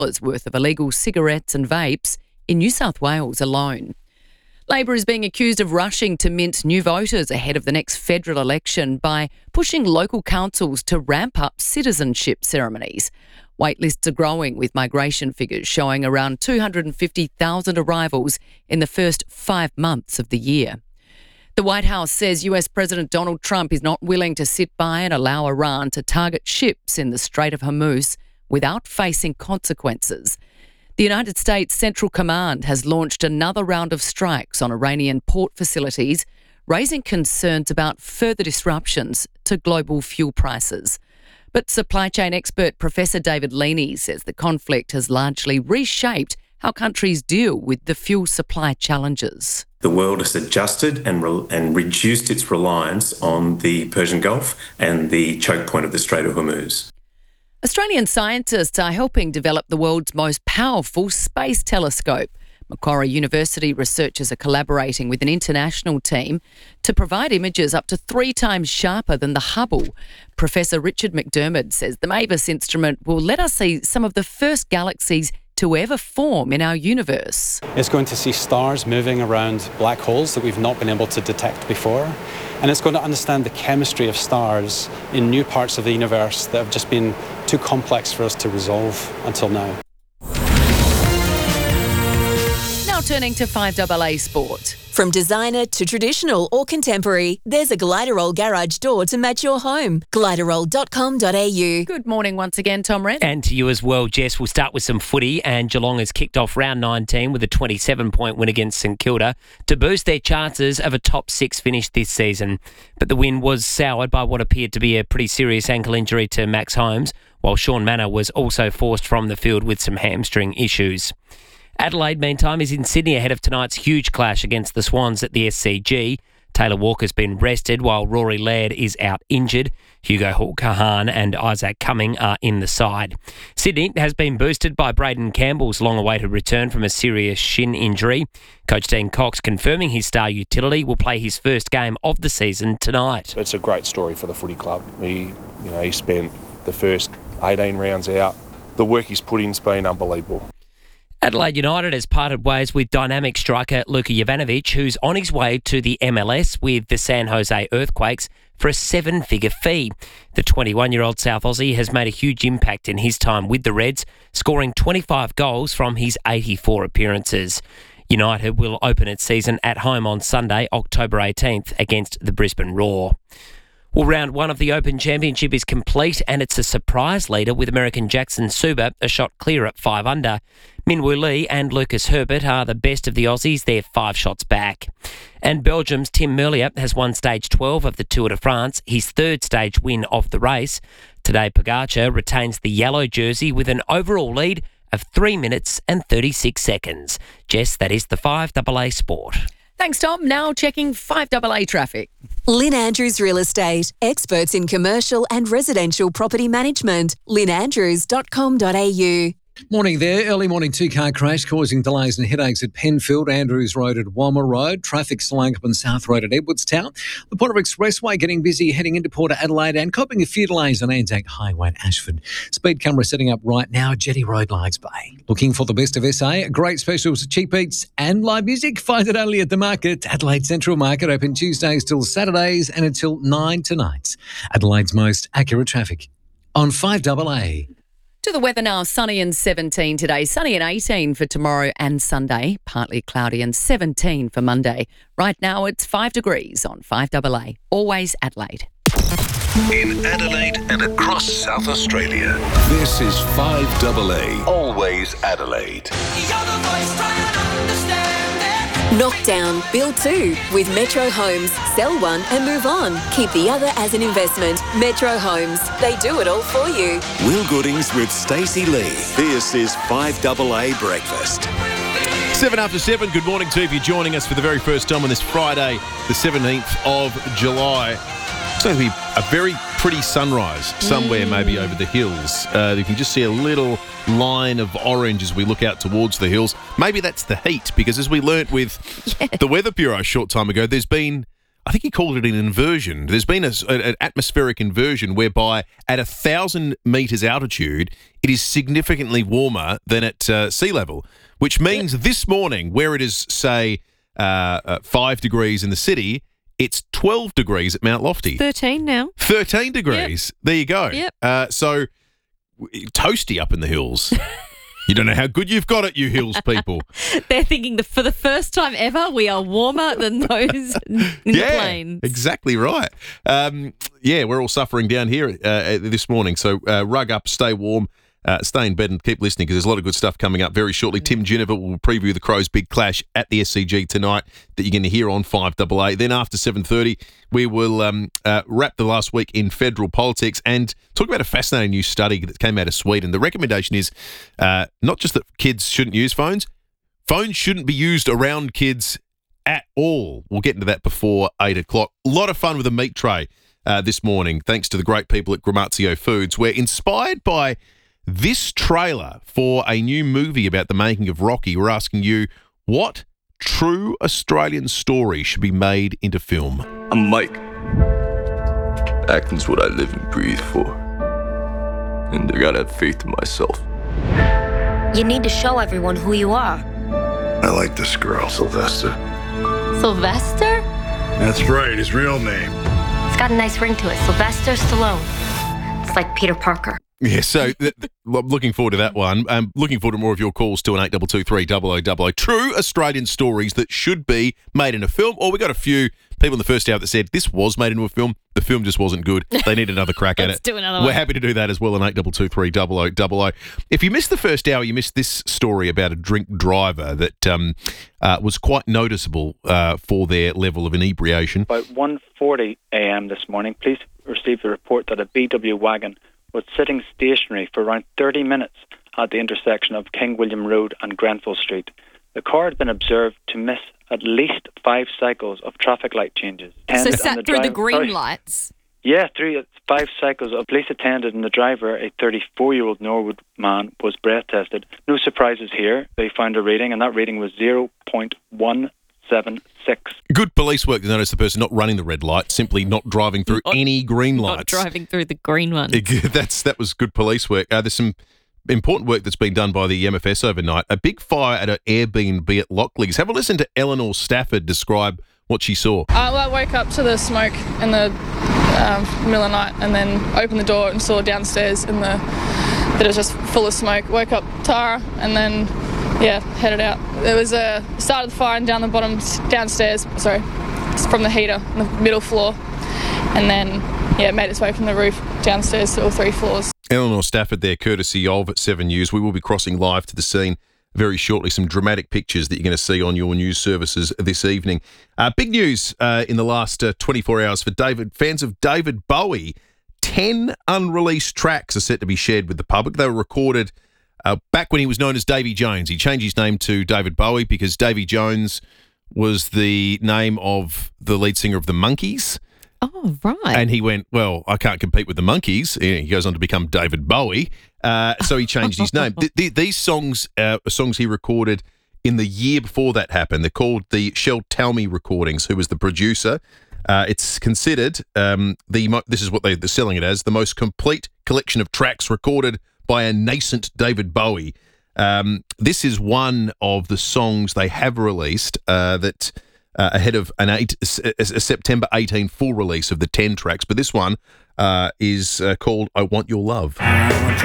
worth of illegal cigarettes and vapes in New South Wales alone. Labor is being accused of rushing to mint new voters ahead of the next federal election by pushing local councils to ramp up citizenship ceremonies. Waitlists are growing, with migration figures showing around 250,000 arrivals in the first 5 months of the year. The White House says US President Donald Trump is not willing to sit by and allow Iran to target ships in the Strait of Hormuz without facing consequences. The United States Central Command has launched another round of strikes on Iranian port facilities, raising concerns about further disruptions to global fuel prices. But supply chain expert Professor David Leaney says the conflict has largely reshaped how countries deal with the fuel supply challenges. The world has adjusted and reduced its reliance on the Persian Gulf and the choke point of the Strait of Hormuz. Australian scientists are helping develop the world's most powerful space telescope. Macquarie University researchers are collaborating with an international team to provide images up to 3 times sharper than the Hubble. Professor Richard McDermott says the MAVIS instrument will let us see some of the first galaxies to ever form in our universe. It's going to see stars moving around black holes that we've not been able to detect before. And it's going to understand the chemistry of stars in new parts of the universe that have just been too complex for us to resolve until now. Now turning to 5AA Sport. From designer to traditional or contemporary, there's a Gliderol garage door to match your home. Gliderol.com.au. Good morning once again, Tom Wren. And to you as well, Jess. We'll start with some footy, and Geelong has kicked off round 19 with a 27-point win against St Kilda to boost their chances of a top 6 finish this season. But the win was soured by what appeared to be a pretty serious ankle injury to Max Holmes, while Sean Manor was also forced from the field with some hamstring issues. Adelaide, meantime, is in Sydney ahead of tonight's huge clash against the Swans at the SCG. Taylor Walker's been rested while Rory Laird is out injured. Hugo Kahan and Isaac Cumming are in the side. Sydney has been boosted by Braden Campbell's long-awaited return from a serious shin injury. Coach Dean Cox confirming his star utility will play his first game of the season tonight. It's a great story for the footy club. He spent the first 18 rounds out. The work he's put in's been unbelievable. Adelaide United has parted ways with dynamic striker Luka Jovanovic, who's on his way to the MLS with the San Jose Earthquakes for a 7-figure fee. The 21-year-old South Aussie has made a huge impact in his time with the Reds, scoring 25 goals from his 84 appearances. United will open its season at home on Sunday, October 18th, against the Brisbane Roar. Well, round 1 of the Open Championship is complete, and it's a surprise leader with American Jackson Suba a shot clear at 5 under. Minwoo Lee and Lucas Herbert are the best of the Aussies. They're 5 shots back. And Belgium's Tim Merlier has won stage 12 of the Tour de France, his 3rd stage win of the race. Today, Pogacar retains the yellow jersey with an overall lead of 3 minutes and 36 seconds. Jess, that is the 5AA Sport. Thanks, Tom. Now checking 5AA traffic. Lynn Andrews Real Estate, experts in commercial and residential property management. lynnandrews.com.au. Morning there. Early morning 2-car crash causing delays and headaches at Penfield, Andrews Road at Walmer Road. Traffic slowing up on South Road at Edwardstown. The Porter Expressway getting busy heading into Port Adelaide and copping a few delays on Anzac Highway at Ashford. Speed camera setting up right now at Jetty Road, Lights Bay. Looking for the best of SA? Great specials, cheap eats and live music? Find it only at the Market. Adelaide Central Market open Tuesdays till Saturdays and until 9 tonight. Adelaide's most accurate traffic on 5AA. To the weather now, sunny and 17 today, sunny and 18 for tomorrow and Sunday, partly cloudy and 17 for Monday. Right now it's 5 degrees on 5AA, always Adelaide. In Adelaide and across South Australia, this is 5AA, always Adelaide. Knockdown, build 2 with Metro Homes. Sell one and move on. Keep the other as an investment. Metro Homes. They do it all for you. Will Goodings with Stacey Lee. This is 5AA Breakfast. 7 after 7. Good morning to you if you're joining us for the very first time on this Friday, the 17th of July. It's going to be a very pretty sunrise somewhere maybe over the hills. You can just see a little line of orange as we look out towards the hills. Maybe that's the heat, because as we learnt with the Weather Bureau a short time ago, there's been I think he called it an inversion. There's been an atmospheric inversion whereby at 1,000 metres altitude, it is significantly warmer than at sea level, which means this morning, where it is, say, 5 degrees in the city, it's 12 degrees at Mount Lofty. 13 now. 13 degrees. Yep. There you go. Yep. So toasty up in the hills. You don't know how good you've got it, you hills people. They're thinking for the first time ever, we are warmer than those in the plains. Exactly right. We're all suffering down here this morning. So rug up, stay warm, stay in bed and keep listening because there's a lot of good stuff coming up very shortly. Tim Jennifer will preview the Crows' big clash at the SCG tonight that you're going to hear on 5AA. Then after 7:30, we will wrap the last week in federal politics and talk about a fascinating new study that came out of Sweden. The recommendation is not just that kids shouldn't use phones. Phones shouldn't be used around kids at all. We'll get into that before 8 o'clock. A lot of fun with a meat tray this morning, thanks to the great people at Gramazio Foods. We're inspired by this trailer for a new movie about the making of Rocky. We're asking you, what true Australian story should be made into film? I'm Mike. Acting's what I live and breathe for. And I gotta have faith in myself. You need to show everyone who you are. I like this girl, Sylvester. Sylvester? That's right, his real name. It's got a nice ring to it. Sylvester Stallone. It's like Peter Parker. Yeah, so looking forward to that one. Looking forward to more of your calls to an 8223 0000. True Australian stories that should be made in a film. Or we got a few people in the first hour that said this was made into a film. The film just wasn't good. They need another crack at it. Let's do another one. We're happy to do that as well on 8223 0000. If you missed the first hour, you missed this story about a drink driver that was quite noticeable for their level of inebriation. About 1:40 a.m. this morning, police received a report that a VW wagon was sitting stationary for around 30 minutes at the intersection of King William Road and Grenfell Street. The car had been observed to miss at least 5 cycles of traffic light changes. So sat through the green lights? Yeah, through 5 cycles. A police attendant and the driver, a 34-year-old Norwood man, was breath tested. No surprises here. They found a reading, and that reading was 0.176. Good police work to notice the person not running the red light, simply not driving through any green lights. Not driving through the green ones. That was good police work. There's some important work that's been done by the MFS overnight. A big fire at an Airbnb at Lockleys. Have a listen to Eleanor Stafford describe what she saw. I woke up to the smoke in the middle of the night and then opened the door and saw downstairs that it was just full of smoke. Woke up Tara and then headed out. There was a start of the fire and down the bottom downstairs, from the heater on the middle floor, and then it made its way from the roof downstairs to all 3 floors. Eleanor Stafford there, courtesy of 7 News. We will be crossing live to the scene very shortly. Some dramatic pictures that you're going to see on your news services this evening. Big news in the last 24 hours for fans of David Bowie. 10 unreleased tracks are set to be shared with the public. They were recorded back when he was known as Davy Jones. He changed his name to David Bowie because Davy Jones was the name of the lead singer of the Monkees. Oh, right. And he went, well, I can't compete with the Monkees. He goes on to become David Bowie. So he changed his name. These songs are songs he recorded in the year before that happened. They're called the Shel Talmy recordings, who was the producer. It's considered, this is what they're selling it as, the most complete collection of tracks recorded by a nascent David Bowie. This is one of the songs they have released that ahead of a September 18 full release of the 10 tracks. But this one is called I Want Your Love.